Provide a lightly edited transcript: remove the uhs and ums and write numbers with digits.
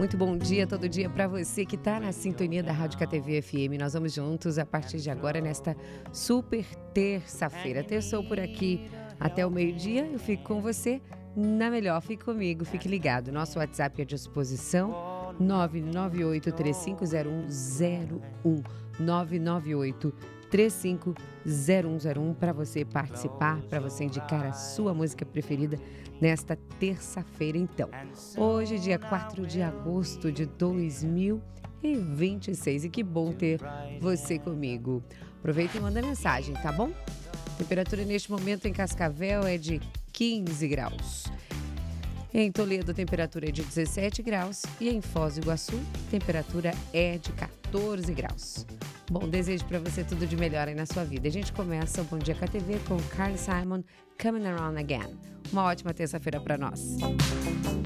Muito bom dia, todo dia para você que está na sintonia da Rádio KTV FM. Nós vamos juntos a partir de agora nesta super terça-feira. Terçou por aqui até o meio-dia. Eu fico com você na melhor. Fique comigo, fique ligado. Nosso WhatsApp é à disposição 998-350101 998-350101 para você participar, para você indicar a sua música preferida nesta terça-feira, então. Hoje, dia 4 de agosto de 2026. E que bom ter você comigo. Aproveita e manda mensagem, tá bom? Temperatura neste momento em Cascavel é de 15 graus. Em Toledo, a temperatura é de 17 graus. E em Foz do Iguaçu, a temperatura é de 14 graus. Bom, desejo para você tudo de melhor aí na sua vida. A gente começa o Bom Dia KTV com Carly Simon, Coming Around Again. Uma ótima terça-feira para nós.